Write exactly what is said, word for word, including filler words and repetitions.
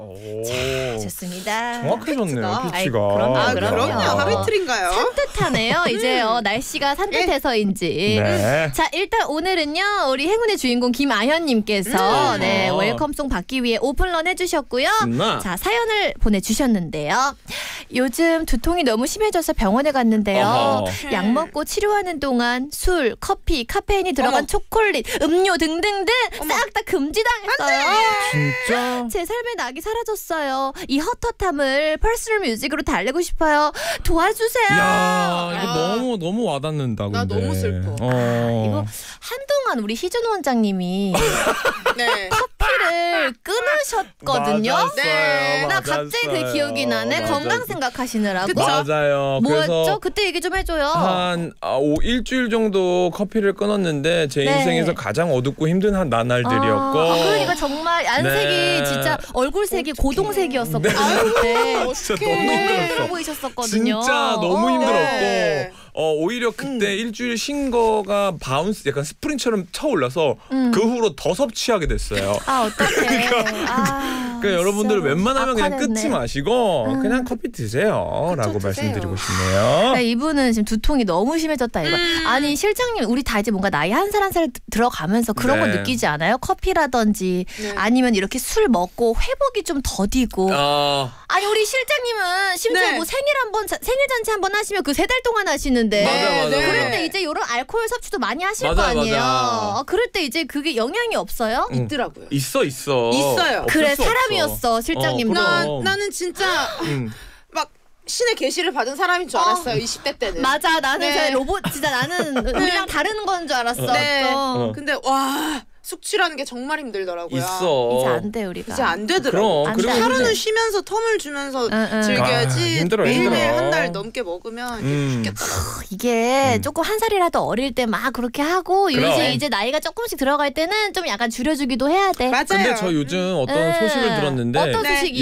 오. 자, 좋습니다. 정확해졌네요, 아이, 피치가. 그럼요, 아, 그럼요. 그럼요. 하루 이틀인가요? 산뜻하네요. 이제 어, 날씨가 산뜻해서인지. 네. 자, 일단 오늘은요. 우리 행운의 주인공 김아현님께서 음. 네, 어. 웰컴송 받기 위해 오픈런 해주셨고요. 나. 자, 사연을 보내주셨는데요. 요즘 두통이 너무 심해져서 병원에 갔는데요. 어허. 약 먹고 치료하는 동안 술, 커피, 카페인이 들어간 어머. 초콜릿, 음료 등등등 싹 다 금지당했어요. 진짜? 제 삶의 낙이 사라졌어요. 이 헛헛함을 퍼스널 뮤직으로 달래고 싶어요. 도와주세요. 야, 이거 아. 너무 너무 와닿는다. 나 근데. 너무 슬퍼. 어. 이거 한동안 우리 희준 원장님이 네. 커피를 끊으셨거든요. 맞았어요, 네. 나 갑자기 그 맞았어요. 기억이 나네. 맞았어요. 건강 생각하시느라고. 그쵸? 맞아요. 뭐였죠? 그래서 그때 얘기 좀 해줘요. 한 아, 오, 일주일 정도 커피를 끊었는데 제 네. 인생에서 가장 어둡고 힘든 한 나날들이었고. 아, 그러니까 정말 안색이 네. 진짜 얼굴색이 고동색이었었거든요. 네. 그때. 진짜 어떡해. 너무 너무 힘들어 힘들었어. 보이셨었거든요. 진짜 너무 어. 힘들었고 네. 어, 오히려 그때 일주일 쉰 거가 바운스 약간 스프링처럼 쳐올라서 음. 그 후로 더 섭취하게 됐어요. 아 어떡해. 아, 그러니까 여러분들 진짜 웬만하면 그냥 악화됐네. 끊지 마시고 음. 그냥 커피 드세요 라고 그쵸, 드세요. 말씀드리고 싶네요. 네, 이분은 지금 두통이 너무 심해졌다 이거. 음. 아니 실장님 우리 다 이제 뭔가 나이 한 살 한 살 들어가면서 그런 네. 거 느끼지 않아요? 커피라든지 네. 아니면 이렇게 술 먹고 회복이 좀 더디고. 아, 아니 우리 실장님은 심지어 네. 뭐 생일 한번 생일 잔치 한번 하시면 그 세 달 동안 하시는데. 맞아, 맞아, 맞아. 그럴 때 이제 이런 알코올 섭취도 많이 하실 맞아, 거 아니에요. 맞아. 어, 그럴 때 이제 그게 영향이 없어요? 응. 있더라고요. 있어 있어. 있어요. 없을 그래 수 없어. 사람이었어 실장님. 어, 나, 그럼. 나는 진짜 음. 막 신의 계시를 받은 사람인 줄 알았어요. 이십 대 때는. 맞아 나는 네. 진짜 로봇 진짜 나는 우리랑 다른 건 줄 알았어. 네. 어. 어. 근데 와 숙취라는 게 정말 힘들더라고요. 있어. 이제 안 돼 우리가. 이제 안 되더라고. 그럼 안 그리고 돼. 하루는 근데- 쉬면서 텀을 주면서 응, 응. 즐겨야지. 아, 힘들어, 매일매일 힘들어. 한 달 넘게 먹으면 음. 이게 음. 조금 한 살이라도 어릴 때 막 그렇게 하고 그럼. 이제 이제 나이가 조금씩 들어갈 때는 좀 약간 줄여주기도 해야 돼. 맞아요. 근데 저 요즘 어떤 음. 소식을 들었는데 어떤 네. 소식이요?